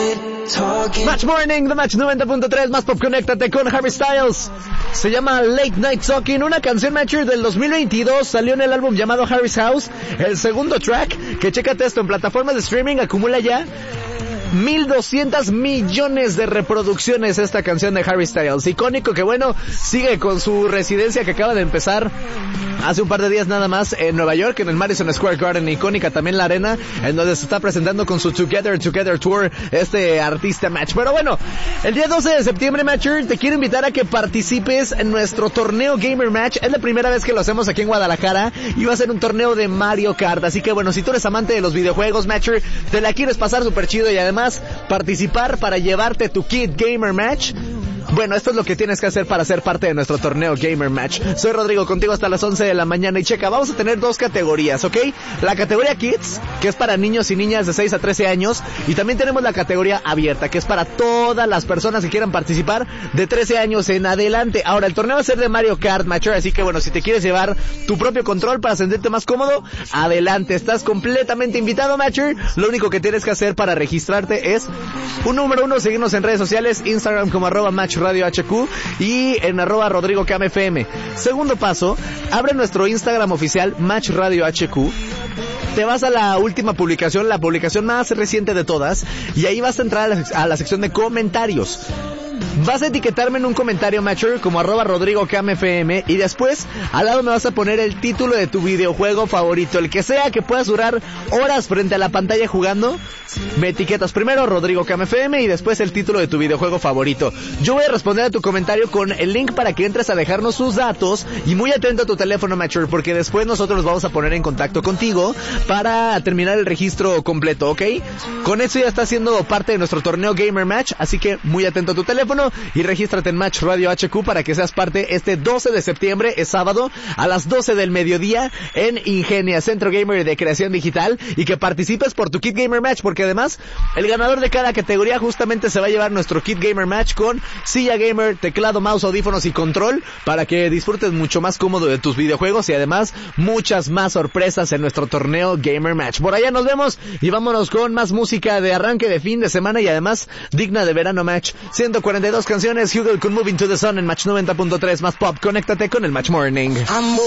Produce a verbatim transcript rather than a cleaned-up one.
Match Morning, The Match noventa punto tres, más pop, conéctate con Harry Styles. Se llama Late Night Talking, una canción Matcher del dos mil veintidós, salió en el álbum llamado Harry's House, el segundo track, que chécate esto, en plataformas de streaming acumula ya mil doscientos millones de reproducciones esta canción de Harry Styles. Icónico que bueno, sigue con su residencia que acaba de empezar hace un par de días nada más en Nueva York, en el Madison Square Garden. Icónica también la arena en donde se está presentando con su Together Together Tour este artista Match. Pero bueno, el día doce de septiembre, Matcher, te quiero invitar a que participes en nuestro torneo Gamer Match. Es la primera vez que lo hacemos aquí en Guadalajara y va a ser un torneo de Mario Kart. Así que bueno, si tú eres amante de los videojuegos, Matcher, te la quieres pasar súper chido y además participar para llevarte tu kit Gamer Match. Bueno, esto es lo que tienes que hacer para ser parte de nuestro torneo Gamer Match. Soy Rodrigo, contigo hasta las once de la mañana y checa, vamos a tener dos categorías, ¿ok? La categoría Kids, que es para niños y niñas de seis a trece años, y también tenemos la categoría abierta, que es para todas las personas que quieran participar de trece años en adelante. Ahora, el torneo va a ser de Mario Kart, Matcher, así que bueno, si te quieres llevar tu propio control para sentirte más cómodo, adelante, estás completamente invitado, Matcher. Lo único que tienes que hacer para registrarte es, un número uno, seguirnos en redes sociales, Instagram como arroba Match Radio H Q y en arroba Rodrigo Cam F M. Segundo paso, abre nuestro Instagram oficial Match Radio H Q. Te vas a la última publicación, la publicación más reciente de todas, y ahí vas a entrar a la, a la sección de comentarios. Vas a etiquetarme en un comentario, Matcher, como arroba Rodrigo Cam F M, y después al lado me vas a poner el título de tu videojuego favorito, el que sea, que puedas durar horas frente a la pantalla jugando. Me etiquetas primero Rodrigo Cam F M y después el título de tu videojuego favorito. Yo voy a responder a tu comentario con el link para que entres a dejarnos sus datos, y muy atento a tu teléfono, Matcher, porque después nosotros nos vamos a poner en contacto contigo para terminar el registro completo, ¿ok? Con eso ya está siendo parte de nuestro torneo Gamer Match, así que muy atento a tu teléfono y regístrate en Match Radio H Q para que seas parte este doce de septiembre, es sábado, a las doce del mediodía en Ingenia, Centro Gamer de Creación Digital, y que participes por tu kit Gamer Match, porque además el ganador de cada categoría justamente se va a llevar nuestro kit Gamer Match con silla gamer, teclado, mouse, audífonos y control para que disfrutes mucho más cómodo de tus videojuegos, y además muchas más sorpresas en nuestro torneo Gamer Match. Por allá nos vemos y vámonos con más música de arranque de fin de semana y además digna de verano, Match. ciento cuarenta y dos canciones, Hugel con Moving to the Sun en Match noventa punto tres, más pop. Conéctate con el Match Morning.